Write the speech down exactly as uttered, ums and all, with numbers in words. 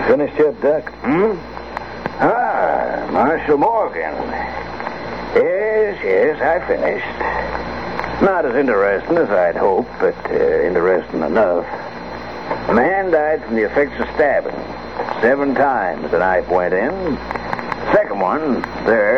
finished yet, Doc? Hmm? Ah, Marshal Morgan. Yes, yes, I finished. Not as interesting as I'd hoped, but uh, interesting enough. A man died from the effects of stabbing. Seven times the knife went in. Second one, there.